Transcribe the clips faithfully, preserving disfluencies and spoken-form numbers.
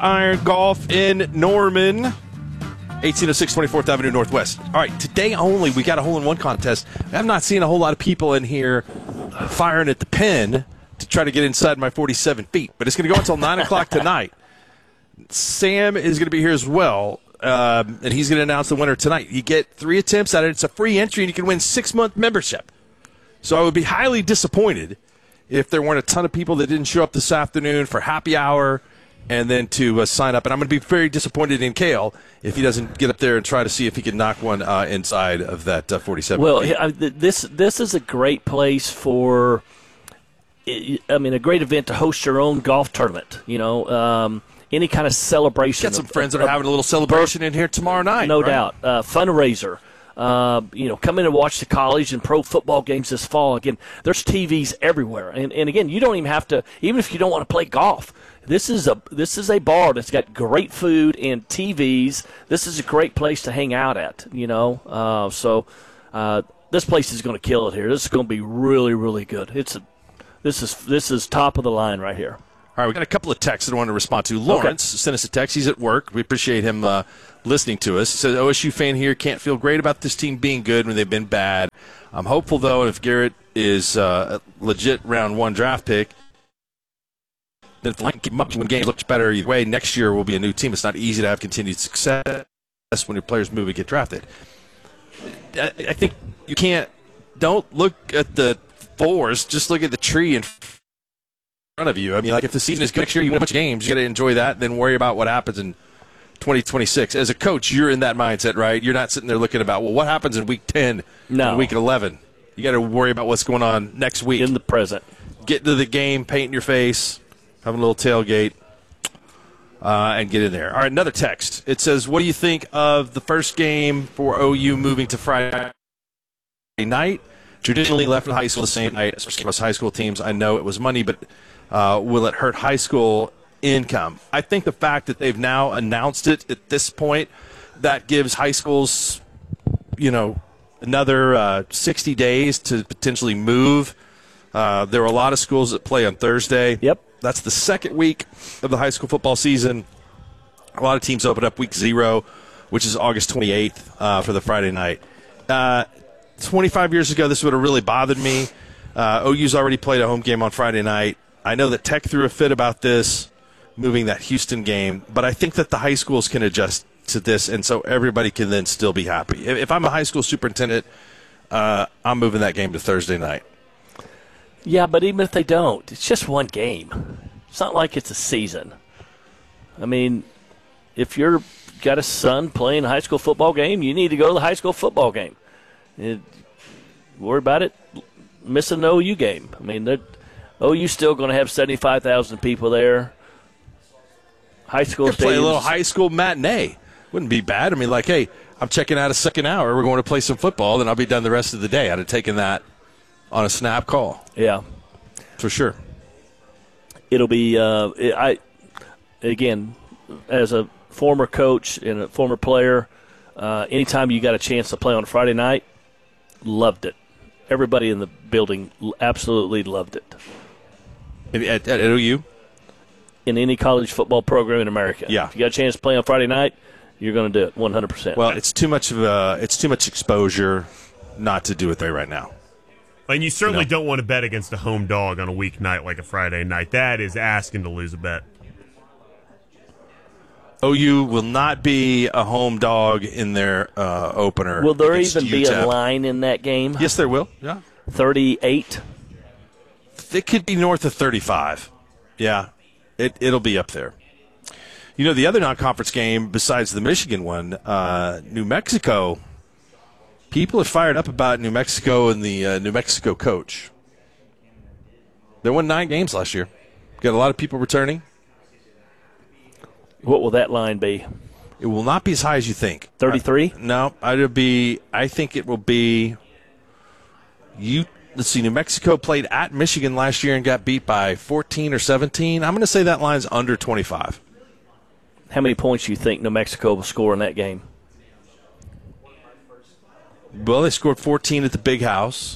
Iron Golf in Norman, eighteen oh six twenty-fourth Avenue Northwest. All right, today only we got a hole-in-one contest. I'm not seeing a whole lot of people in here firing at the pin to try to get inside my forty-seven feet, but it's going to go until nine o'clock tonight. Sam is going to be here as well, um, and he's going to announce the winner tonight. You get three attempts at it. It's a free entry, and you can win six-month membership. So I would be highly disappointed if there weren't a ton of people that didn't show up this afternoon for happy hour and then to uh, sign up. And I'm going to be very disappointed in Kale if he doesn't get up there and try to see if he can knock one uh, inside of that uh, forty-seven. Well, I, this this is a great place for, I mean, a great event to host your own golf tournament, you know, um, any kind of celebration. Got some friends that are having a little celebration in here tomorrow night. No right? doubt. Uh, fundraiser. Uh, you know, come in and watch the college and pro football games this fall. Again, there's T Vs everywhere, and and again, you don't even have to. Even if you don't want to play golf, this is a this is a bar that's got great food and T Vs. This is a great place to hang out at. You know, uh, so uh, this place is going to kill it here. This is going to be really really good. It's a, this is this is top of the line right here. All right, we got a couple of texts that I want to respond to. Lawrence okay. sent us a text. He's at work. We appreciate him uh, listening to us. He says, O S U fan here, can't feel great about this team being good when they've been bad. I'm hopeful, though, if Garrett is uh, a legit round one draft pick, then if the line can keep him up when games looks better either way, next year will be a new team. It's not easy to have continued success when your players move and get drafted. I, I think you can't – don't look at the forest. Just look at the tree and – front of you. I mean, like if the season is good next year, you win a bunch of games, you got to enjoy that, and then worry about what happens in twenty twenty-six. As a coach, you're in that mindset, right? You're not sitting there looking about, well, what happens in week ten, no. and week eleven. You got to worry about what's going on next week. In the present. Get to the game, paint your face, have a little tailgate, uh, and get in there. All right, another text. It says, what do you think of the first game for O U moving to Friday night? Traditionally left in high school the same night, especially most high school teams. I know it was money, but uh, will it hurt high school income? I think the fact that they've now announced it at this point, that gives high schools, you know, another uh, sixty days to potentially move. Uh, there are a lot of schools that play on Thursday. Yep. That's the second week of the high school football season. A lot of teams open up week zero, which is August twenty-eighth uh, for the Friday night. Uh, twenty-five years ago, this would have really bothered me. Uh, O U's already played a home game on Friday night. I know that Tech threw a fit about this, moving that Houston game, but I think that the high schools can adjust to this, and so everybody can then still be happy. If, if I'm a high school superintendent, uh, I'm moving that game to Thursday night. Yeah, but even if they don't, it's just one game. It's not like it's a season. I mean, if you're got a son playing a high school football game, you need to go to the high school football game. It, worry about it missing an O U game. I mean, O U's still going to have seventy-five thousand people there. High school stadiums. Play a little high school matinee. Wouldn't be bad. I mean, like, hey, I'm checking out a second hour. We're going to play some football, then I'll be done the rest of the day. I'd have taken that on a snap call. Yeah. For sure. It'll be, uh, I again, as a former coach and a former player, uh, anytime you got a chance to play on a Friday night, loved it. Everybody in the building absolutely loved it. At, at O U? In any college football program in America. Yeah. If you got a chance to play on Friday night, you're going to do it one hundred percent. Well, it's too much of a, it's too much exposure not to do it there right now. And you certainly No. don't want to bet against a home dog on a weeknight like a Friday night. That is asking to lose a bet. O U will not be a home dog in their uh, opener. Will there against even be U T E P. a line in that game? Yes, there will. Yeah. thirty-eight? It could be north of thirty-five. Yeah, it, it'll be up there. You know, the other non-conference game besides the Michigan one, uh, New Mexico, people are fired up about New Mexico and the uh, New Mexico coach. They won nine games last year. Got a lot of people returning. What will that line be? It will not be as high as you think. thirty-three? Uh, no, it'll be. I think it will be. You let's see. New Mexico played at Michigan last year and got beat by fourteen or seventeen. I'm going to say that line's under twenty-five. How many points do you think New Mexico will score in that game? Well, they scored fourteen at the Big House.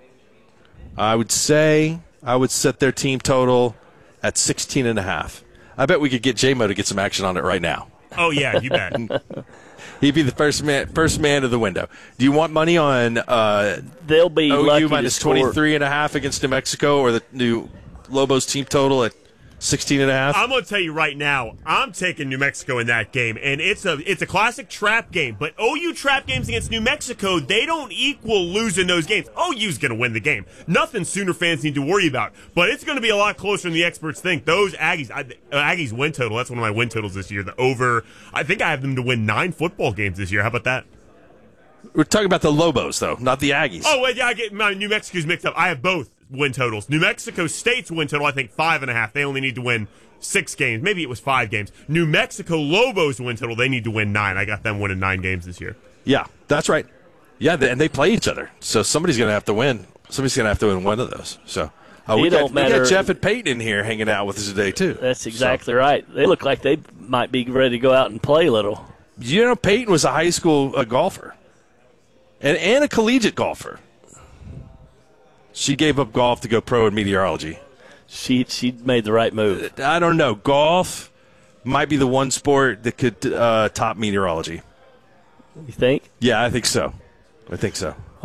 I would say I would set their team total at sixteen and a half. I bet we could get J-Mo to get some action on it right now. Oh, yeah, you bet. He'd be the first man first man to the window. Do you want money on uh, They'll be O U lucky minus to score. twenty-three and a half against New Mexico, or the new Lobos team total at sixteen and a half? I'm going to tell you right now, I'm taking New Mexico in that game, and it's a it's a classic trap game. But O U trap games against New Mexico, they don't equal losing those games. O U's going to win the game. Nothing Sooner fans need to worry about. But it's going to be a lot closer than the experts think. Those Aggies, I, uh, Aggies win total, that's one of my win totals this year. The over, I think I have them to win nine football games this year. How about that? We're talking about the Lobos, though, not the Aggies. Oh, well, yeah, I get my New Mexico's mixed up. I have both win totals. New Mexico State's win total, I think, five and a half. They only need to win six games. Maybe it was five games. New Mexico Lobos win total, they need to win nine. I got them winning nine games this year. Yeah, that's right. Yeah, and they play each other. So somebody's going to have to win. Somebody's going to have to win one of those. So uh, we, It got, don't we got matter. Jeff and Peyton in here hanging out with us today, too. That's exactly right. They look like they might be ready to go out and play a little. You know, Peyton was a high school uh, golfer and, and a collegiate golfer. She gave up golf to go pro in meteorology. She she made the right move. I don't know. Golf might be the one sport that could uh, top meteorology. You think? Yeah, I think so. I think so.